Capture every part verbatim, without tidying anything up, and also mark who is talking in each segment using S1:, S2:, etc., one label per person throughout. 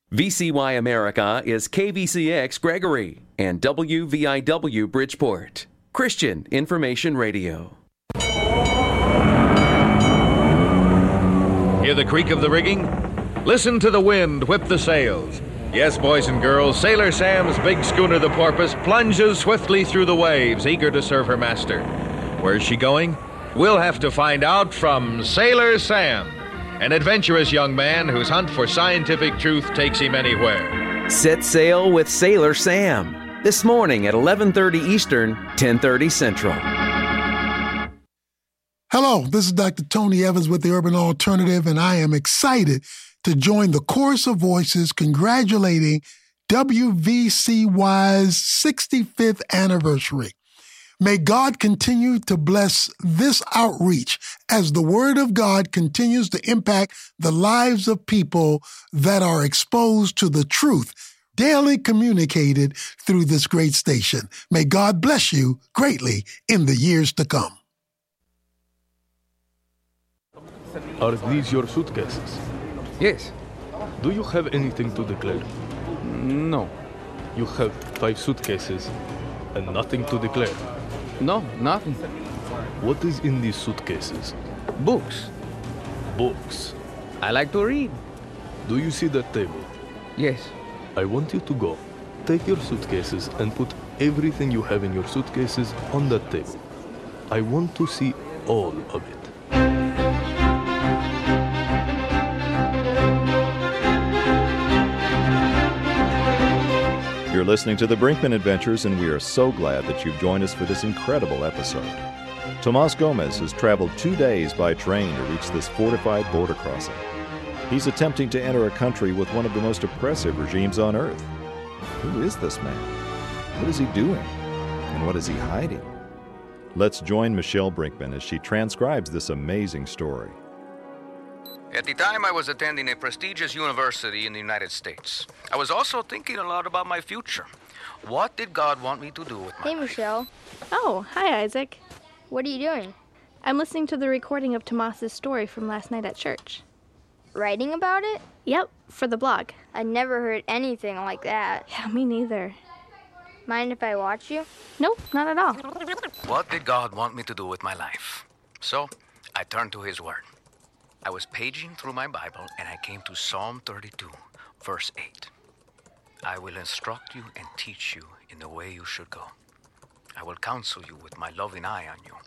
S1: V C Y America is K V C X Gregory and W V I W Bridgeport. Christian Information Radio.
S2: Hear the creak of the rigging? Listen to the wind whip the sails. Yes, boys and girls, Sailor Sam's big schooner, the Porpoise, plunges swiftly through the waves, eager to serve her master. Where's she going? We'll have to find out from Sailor Sam, an adventurous young man whose hunt for scientific truth takes him anywhere.
S1: Set sail with Sailor Sam this morning at eleven thirty Eastern, ten thirty Central.
S3: Hello, this is Doctor Tony Evans with the Urban Alternative, and I am excited to join the chorus of voices congratulating W V C Y's sixty-fifth anniversary. May God continue to bless this outreach as the Word of God continues to impact the lives of people that are exposed to the truth daily communicated through this great station. May God bless you greatly in the years to come.
S4: Are these your suitcases?
S5: Yes.
S4: Do you have anything to declare?
S5: No.
S4: You have five suitcases and nothing to declare?
S5: No, nothing.
S4: What is in these suitcases?
S5: Books.
S4: Books.
S5: I like to read.
S4: Do you see that table?
S5: Yes.
S4: I want you to go. Take your suitcases and put everything you have in your suitcases on that table. I want to see all of it.
S6: You're listening to the Brinkman Adventures, and we are so glad that you've joined us for this incredible episode. Tomas Gomez has traveled two days by train to reach this fortified border crossing. He's attempting to enter a country with one of the most oppressive regimes on earth. Who is this man? What is he doing? And what is he hiding? Let's join Michelle Brinkman as she transcribes this amazing story.
S7: At the time, I was attending a prestigious university in the United States. I was also thinking a lot about my future. What did God want me to do with my
S8: Hey,
S7: life?
S8: Michelle.
S9: Oh, hi, Isaac.
S8: What are you doing?
S9: I'm listening to the recording of Tomas's story from last night at church.
S8: Writing about it?
S9: Yep, for the blog.
S8: I never heard anything like that.
S9: Yeah, me neither.
S8: Mind if I watch you?
S9: Nope, not at all.
S7: What did God want me to do with my life? So, I turned to His Word. I was paging through my Bible, and I came to Psalm thirty-two, verse eight. I will instruct you and teach you in the way you should go. I will counsel you with my loving eye on you.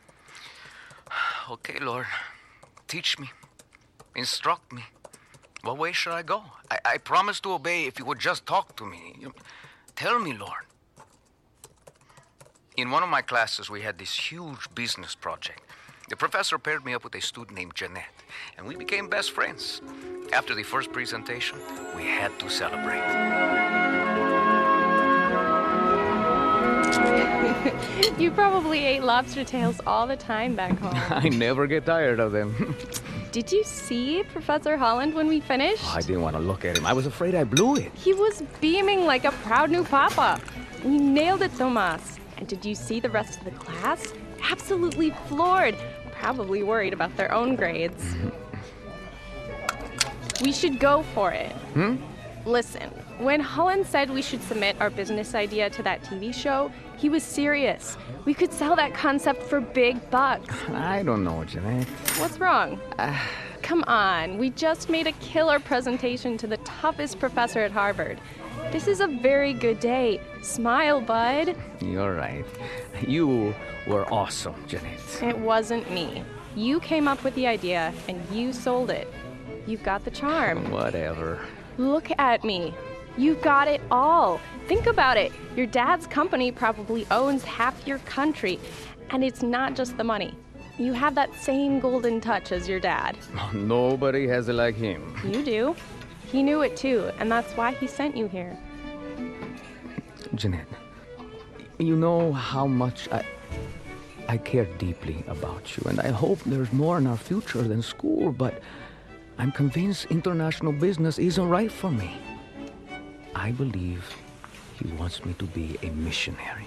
S7: Okay, Lord, teach me. Instruct me. What way should I go? I, I promise to obey if you would just talk to me. You, tell me, Lord. In one of my classes, we had this huge business project. The professor paired me up with a student named Jeanette, and we became best friends. After the first presentation, we had to celebrate.
S10: You probably ate lobster tails all the time back home.
S5: I never get tired of them.
S10: Did you see Professor Holland when we finished?
S5: Oh, I didn't want to look at him. I was afraid I blew it.
S10: He was beaming like a proud new papa. We nailed it, Tomas. And did you see the rest of the class? Absolutely floored. Probably worried about their own grades. We should go for it.
S5: Hmm?
S10: Listen, when Holland said we should submit our business idea to that T V show, he was serious. We could sell that concept for big bucks.
S5: I don't know, Jeanette.
S10: What's wrong? Uh, Come on, we just made a killer presentation to the toughest professor at Harvard. This is a very good day. Smile, bud.
S5: You're right. You were awesome, Jeanette.
S10: It wasn't me. You came up with the idea, and you sold it. You've got the charm.
S5: Whatever.
S10: Look at me. You've got it all. Think about it. Your dad's company probably owns half your country, and it's not just the money. You have that same golden touch as your dad.
S5: Nobody has it like him.
S10: You do. He knew it too, and that's why he sent you here.
S5: Jeanette, you know how much I I care deeply about you, and I hope there's more in our future than school, but I'm convinced international business isn't right for me. I believe he wants me to be a missionary.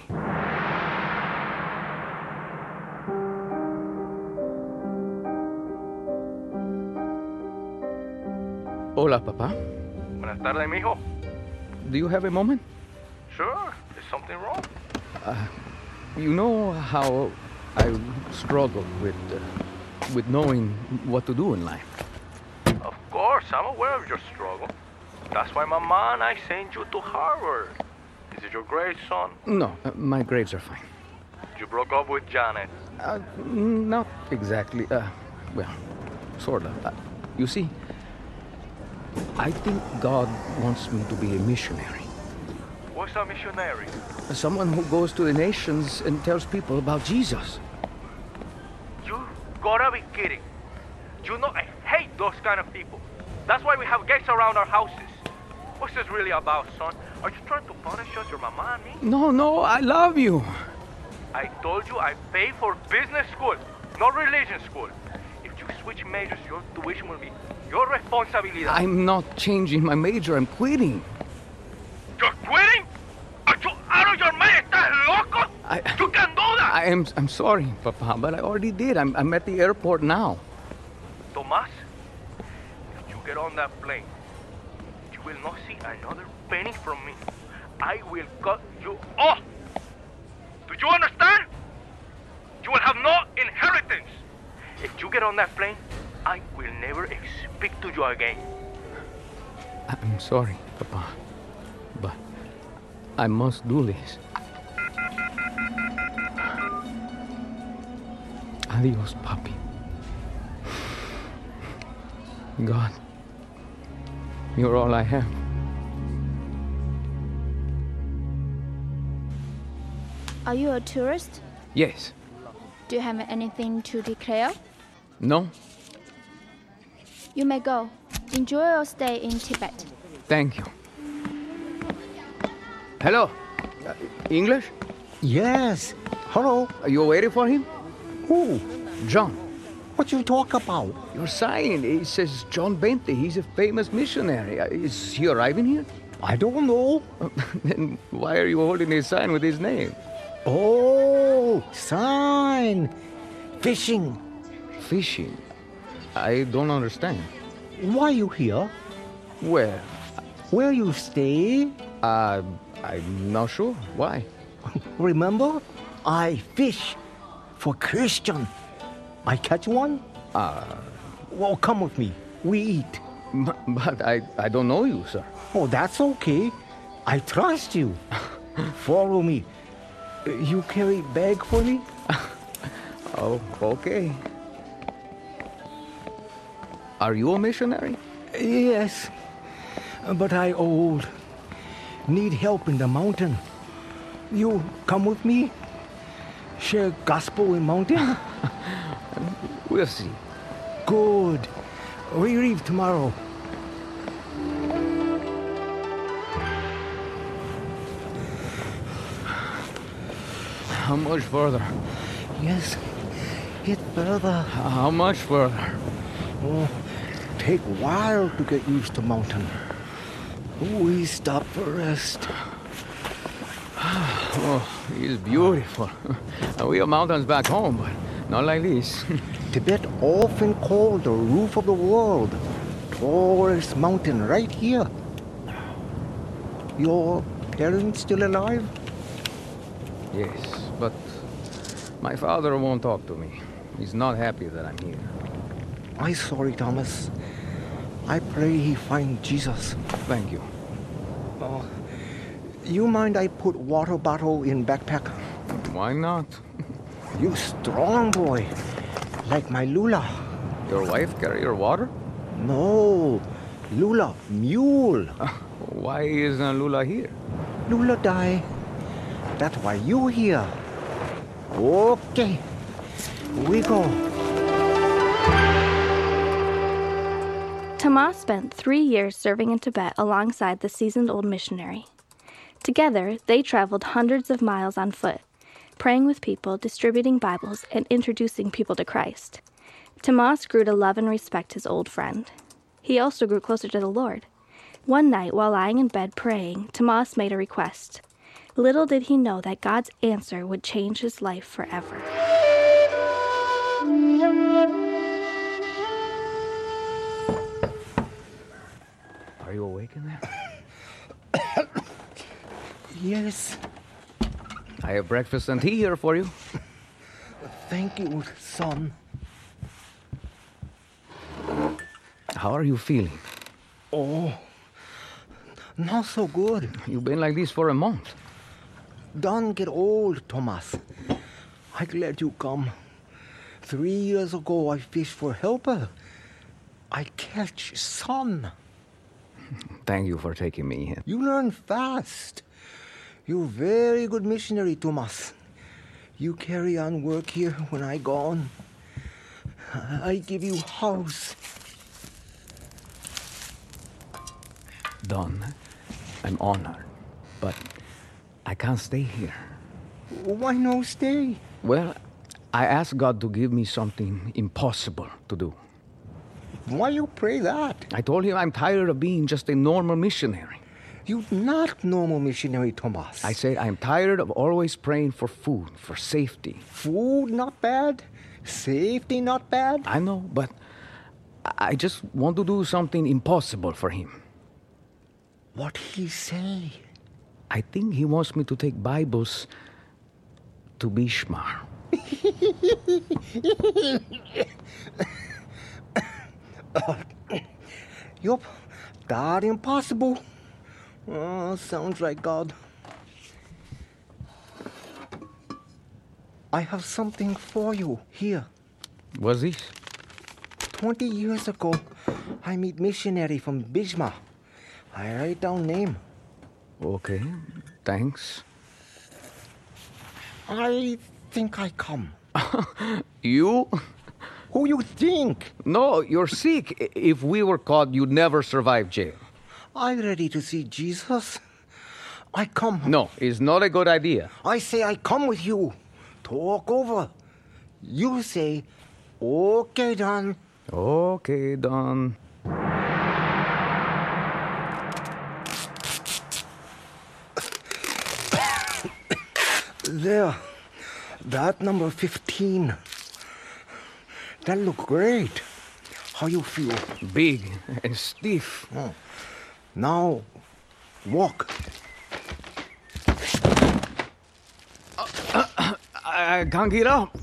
S5: Hola, Papa.
S11: Buenas tardes, mijo.
S5: Do you have a moment?
S11: Sure. Is something wrong?
S5: Uh, you know how I struggle with uh, with knowing what to do in life.
S11: Of course, I'm aware of your struggle. That's why, Mama and I sent you to Harvard. Is it your grades, son?
S5: No, uh, my grades are fine.
S11: You broke up with Janet.
S5: Uh, not exactly. Uh, well, sort of. Uh, you see, I think God wants me to be a missionary.
S11: What's a missionary?
S5: Someone who goes to the nations and tells people about Jesus.
S11: You gotta be kidding. You know, I hate those kind of people. That's why we have gates around our houses. What's this really about, son? Are you trying to punish us, your mama and me?
S5: No, no, I love you.
S11: I told you I pay for business school, not religion school. If you switch majors, your tuition will be your responsibility.
S5: I'm not changing my major, I'm quitting.
S11: You're quitting? Are you out of your mind? ¿Estás loco?
S5: I,
S11: you can do that!
S5: I am, I'm sorry, Papa, but I already did. I'm, I'm at the airport now.
S11: Tomas, if you get on that plane, you will not see another penny from me. I will cut you off. Do you understand? You will have no inheritance. If you get on that plane, I will never speak to you again.
S5: I'm sorry, Papa, but I must do this. Adios, Papi. God, you're all I have.
S9: Are you a tourist?
S5: Yes.
S9: Do you have anything to declare?
S5: No?
S9: You may go. Enjoy your stay in Tibet.
S5: Thank you. Hello. Uh, English?
S12: Yes. Hello.
S5: Are you waiting for him?
S12: Who?
S5: John.
S12: What you talk about?
S5: Your sign. It says John Bentley. He's a famous missionary. Uh, Is he arriving here?
S12: I don't know.
S5: Then why are you holding his sign with his name?
S12: Oh, sign. Fishing.
S5: Fishing? I don't understand.
S12: Why you here?
S5: Where?
S12: Where you stay?
S5: Uh, I'm not sure. Why?
S12: Remember? I fish for Christian. I catch one?
S5: Uh...
S12: Well, come with me. We eat.
S5: But I, I don't know you, sir.
S12: Oh, that's okay. I trust you. Follow me. You carry bag for me?
S5: Oh, okay. Are you a missionary?
S12: Yes, but I old. Need help in the mountain. You come with me? Share gospel in mountain?
S5: We'll see.
S12: Good. We leave tomorrow.
S5: How much further?
S12: Yes, it further.
S5: How much further?
S12: Oh, take a while to get used to mountain. We stop for rest.
S5: Oh, it's beautiful. We have mountains back home, but not like this.
S12: Tibet often called the roof of the world. Tallest mountain right here. Your parents still alive?
S5: Yes, but my father won't talk to me. He's not happy that I'm here.
S12: I'm sorry, Thomas. I pray he find Jesus.
S5: Thank you.
S12: Oh, you mind I put water bottle in backpack?
S5: Why not?
S12: You strong boy, like my Lula.
S5: Your wife carry your water?
S12: No, Lula, mule.
S5: Uh, why isn't Lula here?
S12: Lula die. That's why you here. Okay, we go.
S9: Tomas spent three years serving in Tibet alongside the seasoned old missionary. Together, they traveled hundreds of miles on foot, praying with people, distributing Bibles, and introducing people to Christ. Tomas grew to love and respect his old friend. He also grew closer to the Lord. One night, while lying in bed praying, Tomas made a request. Little did he know that God's answer would change his life forever.
S5: Are you awake in there?
S12: Yes.
S5: I have breakfast and tea here for you.
S12: Thank you, son.
S5: How are you feeling?
S12: Oh, not so good.
S5: You've been like this for a month.
S12: Don't get old, Thomas. I'm glad you come. Three years ago, I fished for helper. I catch son.
S5: Thank you for taking me in.
S12: You learn fast. You're very good missionary, Thomas. You carry on work here when I gone. I give you house.
S5: Don, I'm honored, but I can't stay here.
S12: Why no stay?
S5: Well, I asked God to give me something impossible to do.
S12: Why you pray that?
S5: I told him I'm tired of being just a normal missionary.
S12: You're not normal missionary, Thomas.
S5: I said I'm tired of always praying for food, for safety.
S12: Food not bad. Safety not bad.
S5: I know, but I just want to do something impossible for him.
S12: What he say?
S5: I think he wants me to take Bibles to Bishmar.
S12: uh, yup, that impossible. Oh, sounds like God. I have something for you here.
S5: What's this?
S12: Twenty years ago, I meet missionary from Bishma. I write down name.
S5: Okay, thanks.
S12: I think I come.
S5: You?
S12: Who you think?
S5: No, you're sick. If we were caught, you'd never survive jail.
S12: I'm ready to see Jesus. I come.
S5: No, it's not a good idea.
S12: I say I come with you. Talk over. You say, okay, Don.
S5: Okay, Don.
S12: There. That number fifteen. That look great. How you feel?
S5: Big and stiff.
S12: Oh. Now, walk.
S5: Uh, uh, I can't get up.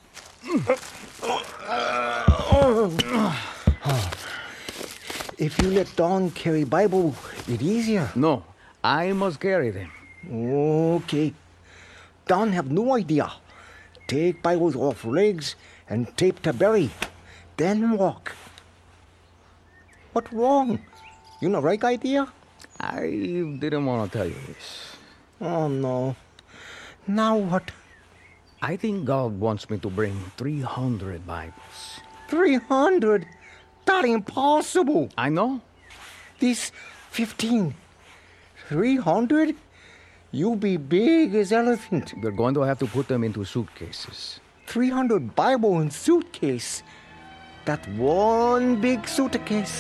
S12: If you let Don carry Bible, it's easier.
S5: No, I must carry them.
S12: Okay. Don have no idea. Take Bibles off legs and tape to belly. Then walk. What wrong? You know right idea?
S5: I didn't want to tell you this.
S12: Oh, no. Now what?
S5: I think God wants me to bring three hundred Bibles.
S12: three hundred? That impossible.
S5: I know.
S12: This fifteen. three hundred? You be big as elephant.
S5: We're going to have to put them into suitcases.
S12: three hundred Bible in suitcase. That one big suitcase.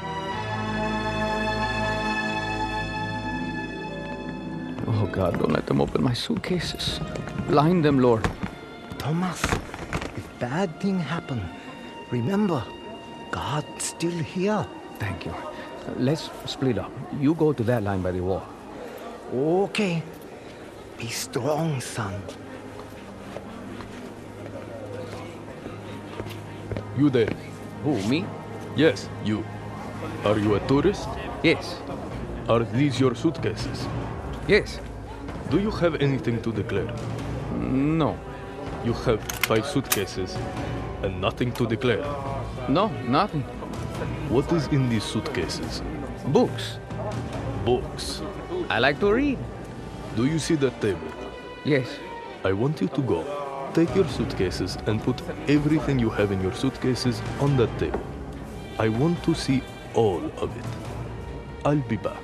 S5: Oh, God, don't let them open my suitcases. Blind them, Lord.
S12: Thomas, if bad thing happen, remember, God's still here.
S5: Thank you. Let's split up. You go to that line by the wall.
S12: Okay. Be strong, son.
S4: You there?
S5: Who, me?
S4: Yes, you. Are you a tourist?
S5: Yes.
S4: Are these your suitcases?
S5: Yes.
S4: Do you have anything to declare?
S5: No.
S4: You have five suitcases and nothing to declare?
S5: No, nothing.
S4: What is in these suitcases?
S5: Books.
S4: Books.
S5: I like to read.
S4: Do you see that table?
S5: Yes.
S4: I want you to go. Take your suitcases and put everything you have in your suitcases on that table. I want to see all of it. I'll be back.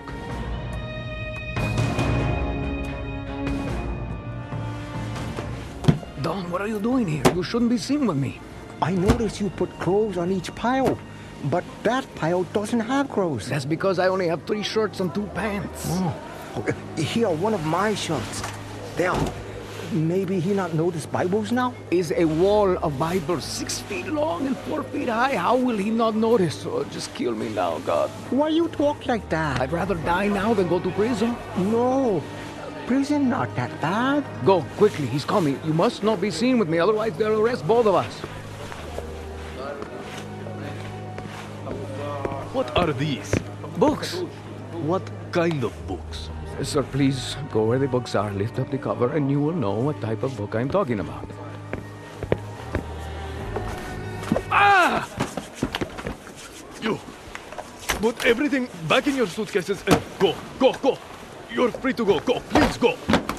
S5: Don, what are you doing here? You shouldn't be seen with me.
S12: I noticed you put clothes on each pile, but that pile doesn't have clothes.
S5: That's because I only have three shirts and two pants.
S12: Oh. Here, one of my shirts. There. Maybe he not notice Bibles now?
S5: Is a wall of Bibles six feet long and four feet high. How will he not notice? Oh, just kill me now, God.
S12: Why you talk like that?
S5: I'd rather die now than go to prison.
S12: No, prison not that bad.
S5: Go, quickly, he's coming. You must not be seen with me, otherwise they'll arrest both of us.
S4: What are these?
S5: Books.
S4: What kind of books?
S5: Sir, please go where the books are, lift up the cover, and you will know what type of book I'm talking about.
S4: Ah! You put everything back in your suitcases and go, go, go. You're free to go. Go, please go.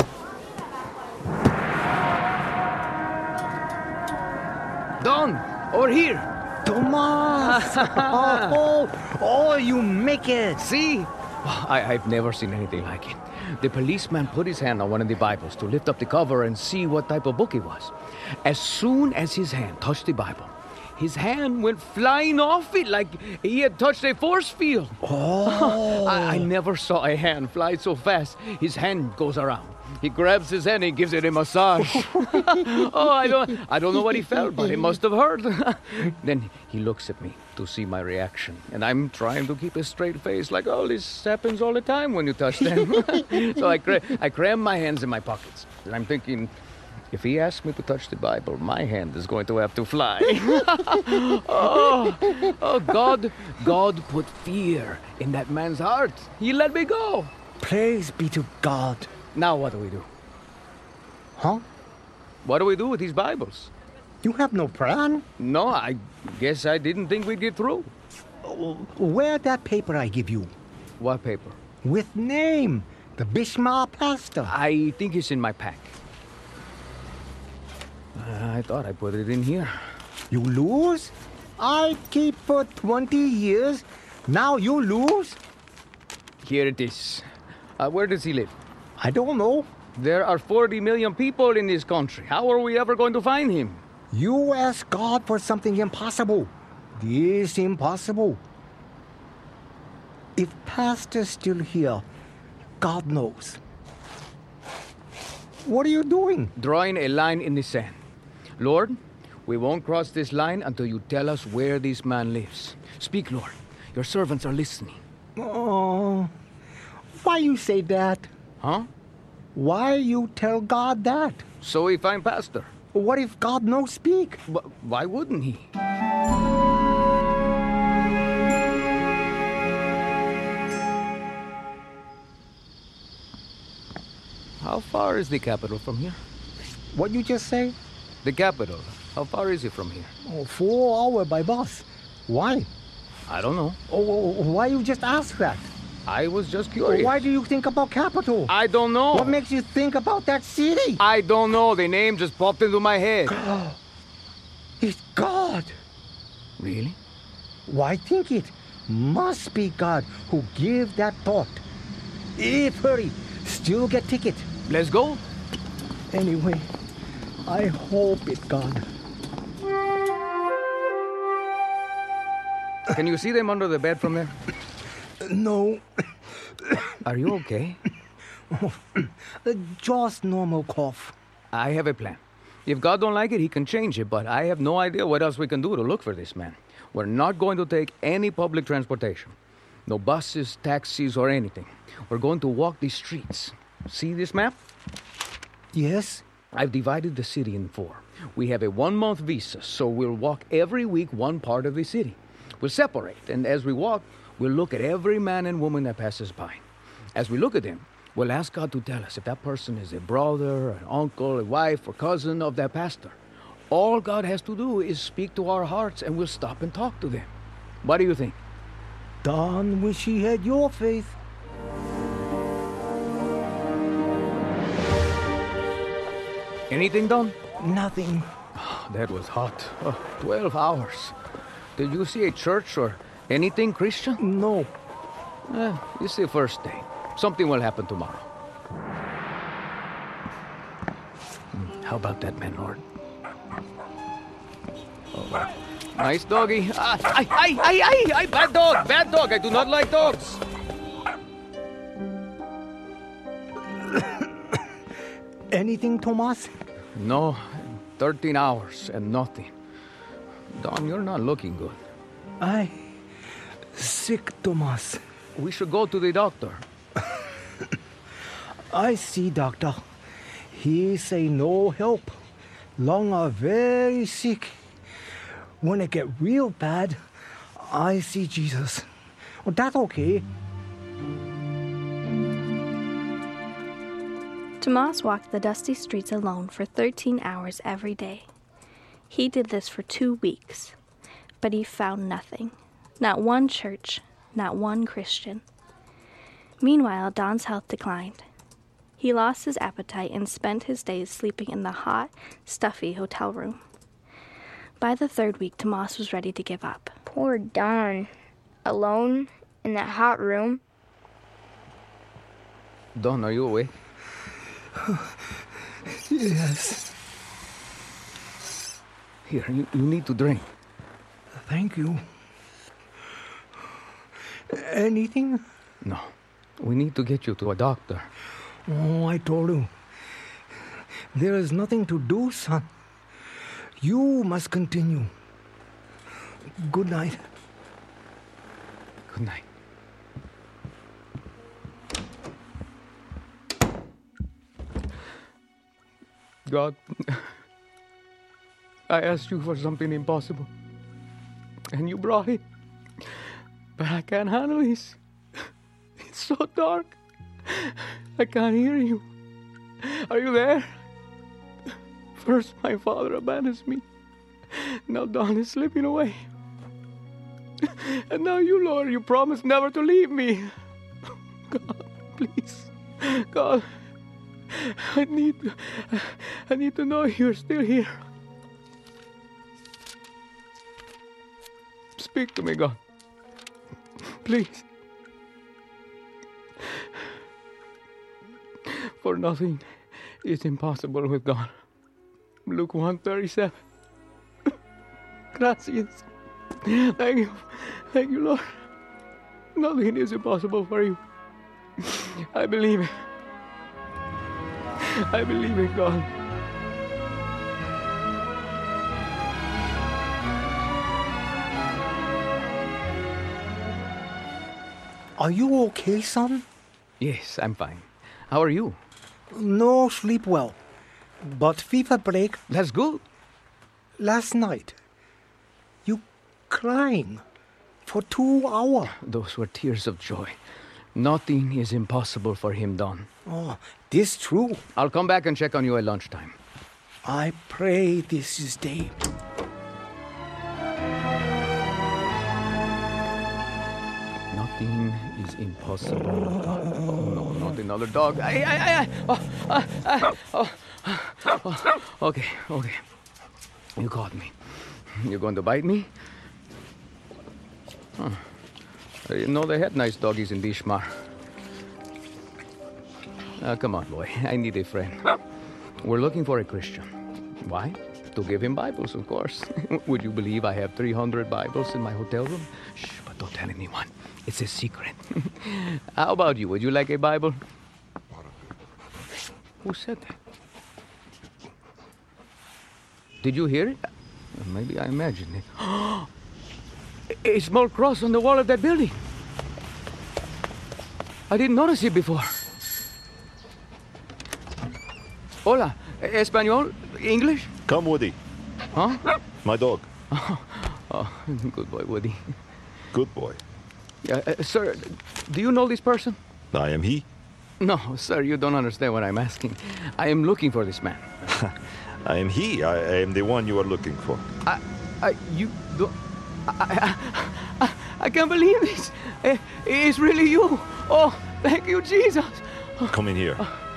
S5: Don, over here.
S12: Tomas! oh, oh, oh, you make it.
S5: See? I, I've never seen anything like it. The policeman put his hand on one of the Bibles to lift up the cover and see what type of book it was. As soon as his hand touched the Bible, his hand went flying off it like he had touched a force field.
S12: Oh!
S5: I, I never saw a hand fly so fast. His hand goes around. He grabs his hand and gives it a massage. oh, I don't, I don't know what he felt, but it must have hurt. Then he looks at me to see my reaction, and I'm trying to keep a straight face, like, oh, this happens all the time when you touch them. so I, cra- I cram my hands in my pockets, and I'm thinking, if he asks me to touch the Bible, my hand is going to have to fly. oh, oh, God, God put fear in that man's heart. He let me go.
S12: Praise be to God.
S5: Now what do we do?
S12: Huh?
S5: What do we do with these Bibles?
S12: You have no plan?
S5: No, I guess I didn't think we'd get through.
S12: Where that paper I give you?
S5: What paper?
S12: With name. The Bishma plaster.
S5: I think it's in my pack. Uh, I thought I put it in here.
S12: You lose? I keep for twenty years. Now you lose?
S5: Here it is. Uh, where does he live?
S12: I don't know.
S5: There are forty million people in this country. How are we ever going to find him?
S12: You ask God for something impossible. This impossible. If Pastor's still here, God knows. What are you doing?
S5: Drawing a line in the sand. Lord, we won't cross this line until you tell us where this man lives. Speak, Lord. Your servants are listening.
S12: Oh, why you say that?
S5: Huh?
S12: Why you tell God that?
S5: So we find Pastor.
S12: What if God no speak?
S5: But why wouldn't he? How far is the capital from here?
S12: What you just say?
S5: The capital. How far is it from here?
S12: Oh, four hours by bus. Why?
S5: I don't know.
S12: Oh, why you just ask that?
S5: I was just curious.
S12: Why do you think about capital?
S5: I don't know.
S12: What makes you think about that city?
S5: I don't know. The name just popped into my head.
S12: It's God.
S5: Really?
S12: Why think it? Must be God who give that thought. If hurry, still get ticket.
S5: Let's go.
S12: Anyway, I hope it God.
S5: Can you see them under the bed from there?
S12: No.
S5: Are you okay?
S12: Just normal cough.
S5: I have a plan. If God don't like it, he can change it, but I have no idea what else we can do to look for this man. We're not going to take any public transportation. No buses, taxis, or anything. We're going to walk the streets. See this map?
S12: Yes.
S5: I've divided the city in four. We have a one-month visa, so we'll walk every week one part of the city. We'll separate, and as we walk, we'll look at every man and woman that passes by. As we look at them, we'll ask God to tell us if that person is a brother, an uncle, a wife, or cousin of that pastor. All God has to do is speak to our hearts, and we'll stop and talk to them. What do you think?
S12: Don wish he had your faith.
S5: Anything done?
S12: Nothing.
S5: That was hot. Oh, Twelve hours. Did you see a church or anything Christian?
S12: No.
S5: Eh, it's the first day. Something will happen tomorrow. How about that man, Lord? Oh, nice doggy. Ah, ay, ay, ay, ay, ay, bad dog, bad dog. I do not like dogs.
S12: Anything, Tomas?
S5: No, thirteen hours and nothing. Don, you're not looking good.
S12: I... sick, Tomas.
S5: We should go to the doctor.
S12: I see, doctor. He say no help. Lung are very sick. When it get real bad, I see Jesus. Oh, that's okay.
S9: Tomas walked the dusty streets alone for thirteen hours every day. He did this for two weeks, but he found nothing. Not one church, not one Christian. Meanwhile, Don's health declined. He lost his appetite and spent his days sleeping in the hot, stuffy hotel room. By the third week, Tomas was ready to give up.
S8: Poor Don. Alone in that hot room.
S5: Don, are you awake?
S12: Yes.
S5: Here, you, you need to drink.
S12: Thank you. Anything?
S5: No. We need to get you to a doctor.
S12: Oh, I told you. There is nothing to do, son. You must continue. Good night.
S5: Good night. God, I asked you for something impossible, and you brought it. But I can't handle this. It's so dark. I can't hear you. Are you there? First, my father abandons me. Now Don is slipping away. And now you, Lord, you promised never to leave me. God, please. God, I need, I need to know you're still here. Speak to me, God. Please. For nothing is impossible with God. Luke one thirty-seven. Gracias. Thank you. Thank you, Lord. Nothing is impossible for you. I believe it. I believe in God.
S12: Are you okay, son?
S5: Yes, I'm fine. How are you?
S12: No sleep well, but fever break.
S5: That's good.
S12: Last night, you crying for two hours.
S5: Those were tears of joy. Nothing is impossible for him, Don.
S12: Oh, this true.
S5: I'll come back and check on you at lunchtime.
S12: I pray this is day.
S5: Nothing is impossible. Oh, no, not another dog. Ay, ay, ay, ay. Oh, ah, ah, oh, oh. Okay, okay. You caught me. You're going to bite me? Huh. I didn't know they had nice doggies in Bishmar. Uh, come on, boy. I need a friend. We're looking for a Christian. Why? To give him Bibles, of course. Would you believe I have three hundred Bibles in my hotel room? Shh, but don't tell anyone. It's a secret. How about you? Would you like a Bible? Who said that? Did you hear it? Maybe I imagined it. A small cross on the wall of that building. I didn't notice it before. Hola, Espanol? English?
S6: Come, Woody.
S5: Huh?
S6: My dog.
S5: Oh, oh, good boy, Woody.
S6: Good boy.
S5: Uh, uh, sir, do you know this person?
S6: I am he.
S5: No, sir, you don't understand what I'm asking. I am looking for this man.
S6: I am he. I, I am the one you are looking for.
S5: I, I, you don't... I, I, I, I can't believe this. Uh, it's really you. Oh, thank you, Jesus.
S6: Come in here.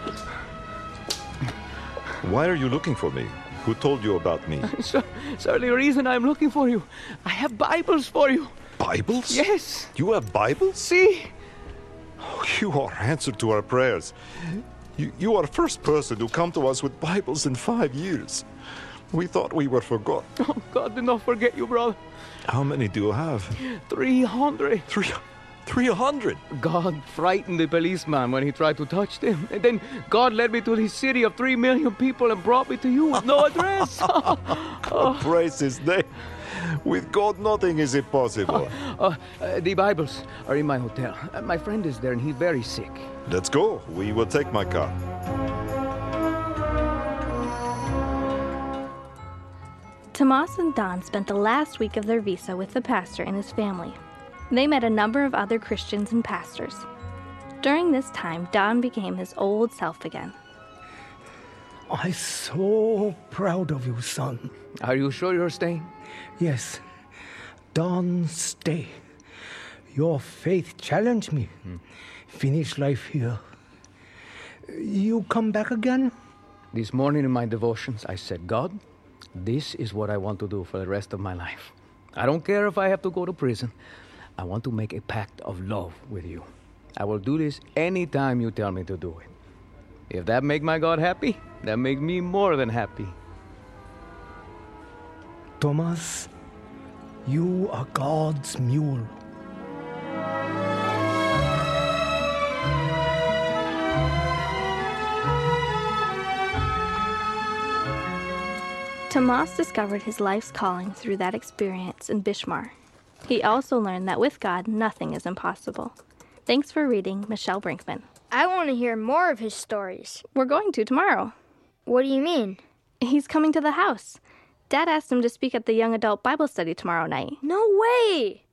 S6: Why are you looking for me? Who told you about me?
S5: Sir, sir, the reason I'm looking for you, I have Bibles for you.
S6: Bibles?
S5: Yes.
S6: You have Bibles?
S5: See?
S6: Oh, you are answer to our prayers. You, you are the first person to come to us with Bibles in five years. We thought we were forgot.
S5: Oh, God did not forget you, brother.
S6: How many do you have?
S5: Three hundred.
S6: Three?
S4: three hundred!
S5: God frightened the policeman when he tried to touch them. And then God led me to this city of three million people and brought me to you with no address.
S6: Oh, praise his name. With God, nothing is impossible.
S5: Uh, uh, the Bibles are in my hotel. Uh, my friend is there and he's very sick.
S6: Let's go. We will take my car.
S9: Tomas and Don spent the last week of their visa with the pastor and his family. They met a number of other Christians and pastors. During this time, Don became his old self again.
S12: I'm so proud of you, son.
S5: Are you sure you're staying?
S12: Yes. Don, stay. Your faith challenged me. Hmm. Finish life here. You come back again?
S5: This morning in my devotions, I said, God, this is what I want to do for the rest of my life. I don't care if I have to go to prison. I want to make a pact of love with you. I will do this anytime you tell me to do it. If that make my God happy, that make me more than happy.
S12: Tomas, you are God's mule.
S9: Tomas discovered his life's calling through that experience in Bishmar. He also learned that with God, nothing is impossible. Thanks for reading, Michelle Brinkman.
S8: I want to hear more of his stories.
S9: We're going to tomorrow.
S8: What do you mean?
S9: He's coming to the house. Dad asked him to speak at the young adult Bible study tomorrow night.
S8: No way!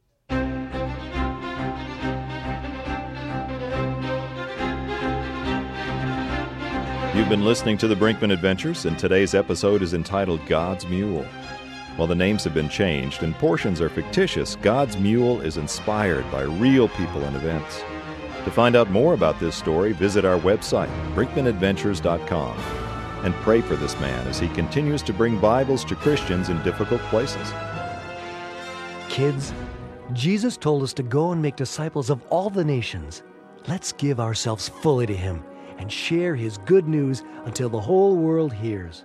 S6: You've been listening to the Brinkman Adventures, and today's episode is entitled God's Mule. While the names have been changed and portions are fictitious, God's Mule is inspired by real people and events. To find out more about this story, visit our website, brinkman adventures dot com, and pray for this man as he continues to bring Bibles to Christians in difficult places.
S13: Kids, Jesus told us to go and make disciples of all the nations. Let's give ourselves fully to Him and share His good news until the whole world hears.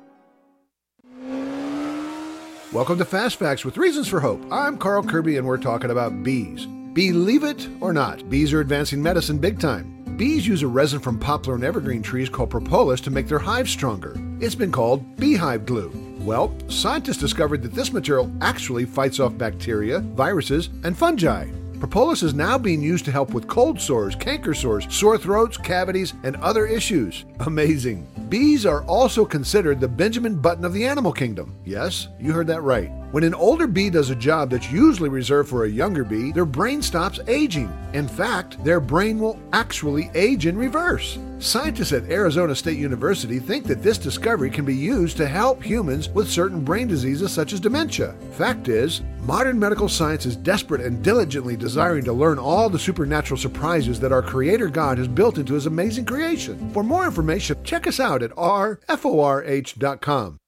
S14: Welcome to Fast Facts with Reasons for Hope. I'm Carl Kirby, and we're talking about bees. Believe it or not, bees are advancing medicine big time. Bees use a resin from poplar and evergreen trees called propolis to make their hives stronger. It's been called beehive glue. Well, scientists discovered that this material actually fights off bacteria, viruses, and fungi. Propolis is now being used to help with cold sores, canker sores, sore throats, cavities, and other issues. Amazing. Bees are also considered the Benjamin Button of the animal kingdom. Yes, you heard that right. When an older bee does a job that's usually reserved for a younger bee, their brain stops aging. In fact, their brain will actually age in reverse. Scientists at Arizona State University think that this discovery can be used to help humans with certain brain diseases such as dementia. Fact is, modern medical science is desperate and diligently desiring to learn all the supernatural surprises that our Creator God has built into His amazing creation. For more information, check us out at r forh dot com.